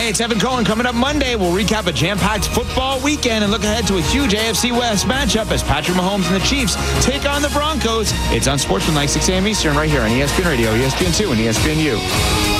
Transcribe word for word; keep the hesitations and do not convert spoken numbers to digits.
Hey, it's Evan Cohen. Coming up Monday, we'll recap a jam-packed football weekend and look ahead to a huge A F C West matchup as Patrick Mahomes and the Chiefs take on the Broncos. It's on Sportsman like six a.m. Eastern right here on E S P N Radio, E S P N two, and E S P N U.